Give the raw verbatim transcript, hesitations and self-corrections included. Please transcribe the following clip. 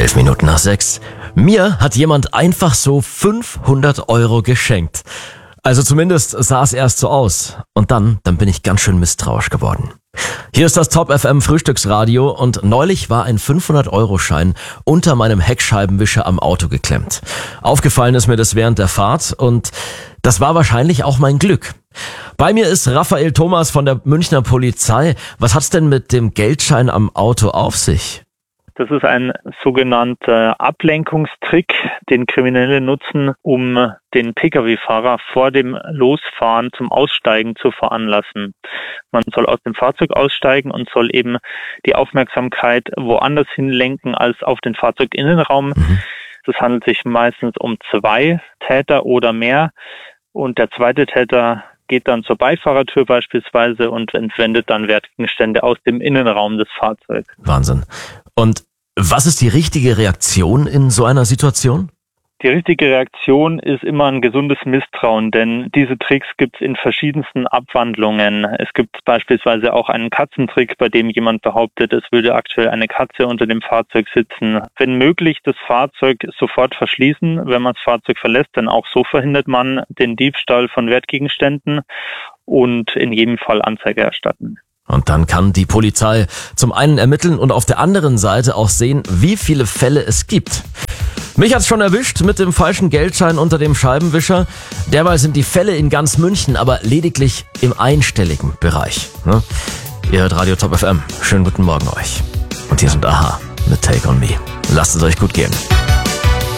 Elf Minuten nach sechs. Mir hat jemand einfach so fünfhundert Euro geschenkt. Also zumindest sah es erst so aus. Und dann, dann bin ich ganz schön misstrauisch geworden. Hier ist das Top F M Frühstücksradio und neulich war ein fünfhundert-Euro-Schein unter meinem Heckscheibenwischer am Auto geklemmt. Aufgefallen ist mir das während der Fahrt und das war wahrscheinlich auch mein Glück. Bei mir ist Raphael Thomas von der Münchner Polizei. Was hat's denn mit dem Geldschein am Auto auf sich? Das ist ein sogenannter Ablenkungstrick, den Kriminelle nutzen, um den Pkw-Fahrer vor dem Losfahren zum Aussteigen zu veranlassen. Man soll aus dem Fahrzeug aussteigen und soll eben die Aufmerksamkeit woanders hinlenken als auf den Fahrzeuginnenraum. Mhm. Es handelt sich meistens um zwei Täter oder mehr und der zweite Täter geht dann zur Beifahrertür beispielsweise und entwendet dann Wertgegenstände aus dem Innenraum des Fahrzeugs. Wahnsinn. Und was ist die richtige Reaktion in so einer Situation? Die richtige Reaktion ist immer ein gesundes Misstrauen, denn diese Tricks gibt es in verschiedensten Abwandlungen. Es gibt beispielsweise auch einen Katzentrick, bei dem jemand behauptet, es würde aktuell eine Katze unter dem Fahrzeug sitzen. Wenn möglich, das Fahrzeug sofort verschließen, wenn man das Fahrzeug verlässt, denn auch so verhindert man den Diebstahl von Wertgegenständen und in jedem Fall Anzeige erstatten. Und dann kann die Polizei zum einen ermitteln und auf der anderen Seite auch sehen, wie viele Fälle es gibt. Mich hat's schon erwischt mit dem falschen Geldschein unter dem Scheibenwischer. Derweil sind die Fälle in ganz München aber lediglich im einstelligen Bereich. Ihr hört Radio Top F M. Schönen guten Morgen euch. Und hier sind a-ha mit Take on Me. Lasst es euch gut gehen.